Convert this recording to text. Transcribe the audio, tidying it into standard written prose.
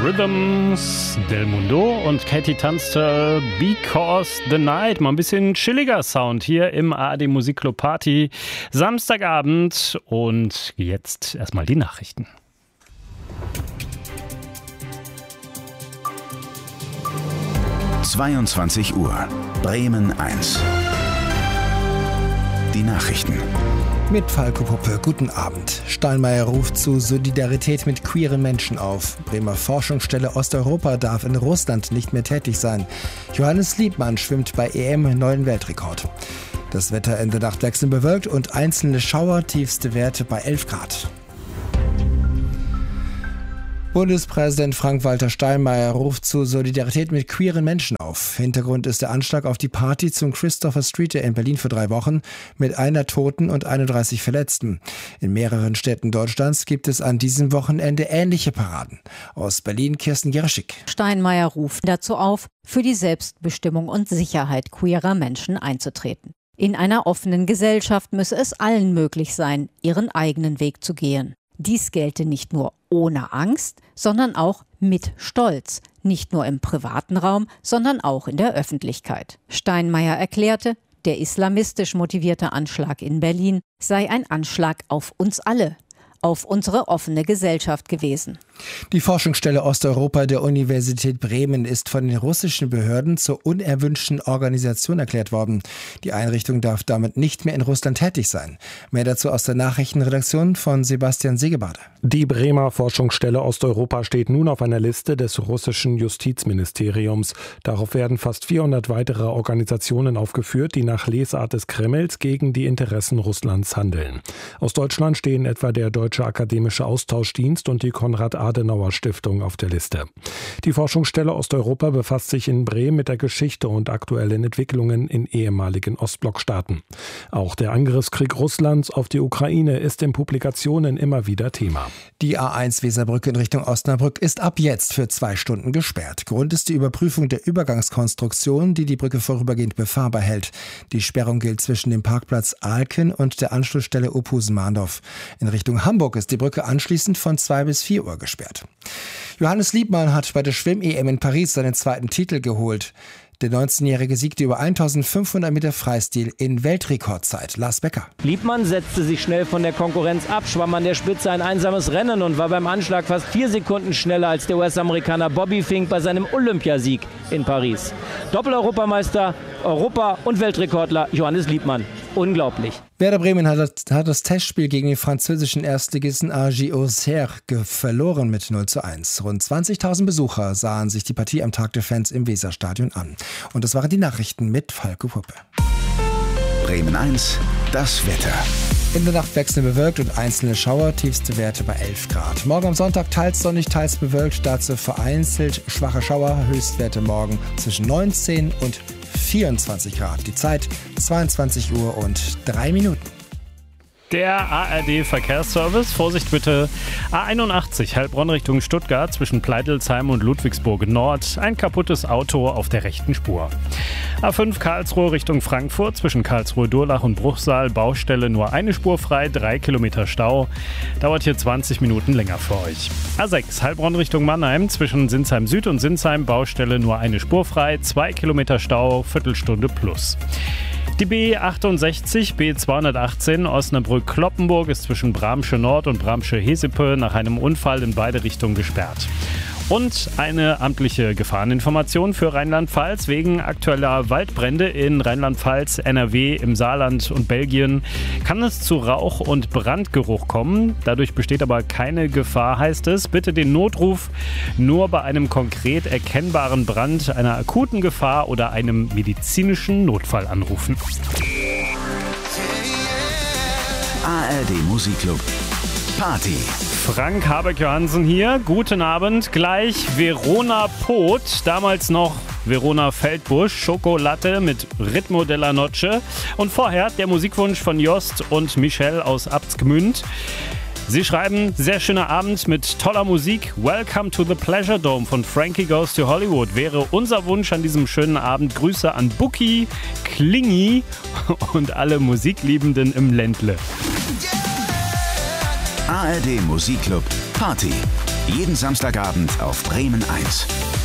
Rhythms del Mundo und Katie tanzte Because the Night. Mal ein bisschen chilliger Sound hier im ARD Musikclub Party Samstagabend. Und jetzt erstmal die Nachrichten. Uhr. Bremen 1. Die Nachrichten. Mit Falco Puppe, guten Abend. Steinmeier ruft zu Solidarität mit queeren Menschen auf. Bremer Forschungsstelle Osteuropa darf in Russland nicht mehr tätig sein. Johannes Liebmann schwimmt bei EM neuen Weltrekord. Das Wetter in der Nacht wechselnd bewölkt und einzelne Schauer, tiefste Werte bei 11 Grad. Bundespräsident Frank-Walter Steinmeier ruft zu Solidarität mit queeren Menschen auf. Hintergrund ist der Anschlag auf die Party zum Christopher Street Day in Berlin vor 3 Wochen mit 1 Toten und 31 Verletzten. In mehreren Städten Deutschlands gibt es an diesem Wochenende ähnliche Paraden. Aus Berlin Kirsten Geraschik. Steinmeier ruft dazu auf, für die Selbstbestimmung und Sicherheit queerer Menschen einzutreten. In einer offenen Gesellschaft müsse es allen möglich sein, ihren eigenen Weg zu gehen. Dies gelte nicht nur ohne Angst, sondern auch mit Stolz. Nicht nur im privaten Raum, sondern auch in der Öffentlichkeit. Steinmeier erklärte, der islamistisch motivierte Anschlag in Berlin sei ein Anschlag auf uns alle, auf unsere offene Gesellschaft gewesen. Die Forschungsstelle Osteuropa der Universität Bremen ist von den russischen Behörden zur unerwünschten Organisation erklärt worden. Die Einrichtung darf damit nicht mehr in Russland tätig sein. Mehr dazu aus der Nachrichtenredaktion von Sebastian Segebade. Die Bremer Forschungsstelle Osteuropa steht nun auf einer Liste des russischen Justizministeriums. Darauf werden fast 400 weitere Organisationen aufgeführt, die nach Lesart des Kremls gegen die Interessen Russlands handeln. Aus Deutschland stehen etwa der Deutsche Akademische Austauschdienst und die Konrad-Adenauer-Stiftung auf der Liste. Die Forschungsstelle Osteuropa befasst sich in Bremen mit der Geschichte und aktuellen Entwicklungen in ehemaligen Ostblockstaaten. Auch der Angriffskrieg Russlands auf die Ukraine ist in Publikationen immer wieder Thema. Die A1 Weserbrücke in Richtung Osnabrück ist ab jetzt für 2 Stunden gesperrt. Grund ist die Überprüfung der Übergangskonstruktion, die die Brücke vorübergehend befahrbar hält. Die Sperrung gilt zwischen dem Parkplatz Alken und der Anschlussstelle Ophusen-Mahndorf. In Richtung Hamburg ist die Brücke anschließend von 2 bis 4 Uhr gesperrt. Johannes Liebmann hat bei der Schwimm-EM in Paris seinen 2. Titel geholt. Der 19-Jährige siegte über 1500 Meter Freistil in Weltrekordzeit. Lars Becker. Liebmann setzte sich schnell von der Konkurrenz ab, schwamm an der Spitze ein einsames Rennen und war beim Anschlag fast 4 Sekunden schneller als der US-Amerikaner Bobby Fink bei seinem Olympiasieg in Paris. Doppel-Europameister, Europa- und Weltrekordler Johannes Liebmann. Unglaublich. Werder Bremen hat das Testspiel gegen den französischen Erstligisten AG Auxerre verloren mit 0:1. Rund 20.000 Besucher sahen sich die Partie am Tag der Fans im Weserstadion an. Und das waren die Nachrichten mit Falco Puppe. Bremen 1, das Wetter. In der Nacht wechselnd bewölkt und einzelne Schauer, tiefste Werte bei 11 Grad. Morgen am Sonntag teils sonnig, teils bewölkt, dazu vereinzelt schwache Schauer, Höchstwerte morgen zwischen 19 und 24 Grad. Die Zeit 22 Uhr und 3 Minuten. Der ARD-Verkehrsservice. Vorsicht bitte. A81 Heilbronn Richtung Stuttgart zwischen Pleitelsheim und Ludwigsburg Nord. Ein kaputtes Auto auf der rechten Spur. A5 Karlsruhe Richtung Frankfurt zwischen Karlsruhe-Durlach und Bruchsal. Baustelle nur eine Spur frei, 3 Kilometer Stau. Dauert hier 20 Minuten länger für euch. A6 Heilbronn Richtung Mannheim zwischen Sinsheim Süd und Sinsheim. Baustelle nur eine Spur frei, 2 Kilometer Stau, Viertelstunde plus. Die B68, B218 Osnabrück-Kloppenburg ist zwischen Bramsche Nord und Bramsche-Hesepe nach einem Unfall in beide Richtungen gesperrt. Und eine amtliche Gefahreninformation für Rheinland-Pfalz. Wegen aktueller Waldbrände in Rheinland-Pfalz, NRW, im Saarland und Belgien kann es zu Rauch- und Brandgeruch kommen. Dadurch besteht aber keine Gefahr, heißt es. Bitte den Notruf nur bei einem konkret erkennbaren Brand, einer akuten Gefahr oder einem medizinischen Notfall anrufen. ARD Musikclub Party. Frank Habeck-Johansen hier. Guten Abend. Gleich Verona Pot, damals noch Verona Feldbusch, Schokolatte mit Ritmo della Noche. Und vorher der Musikwunsch von Jost und Michelle aus Abtsgmünd. Sie schreiben, sehr schöner Abend mit toller Musik. Welcome to the Pleasure Dome von Frankie Goes to Hollywood wäre unser Wunsch an diesem schönen Abend. Grüße an Buki, Klingi und alle Musikliebenden im Ländle. ARD Musikclub Party. Jeden Samstagabend auf Bremen 1.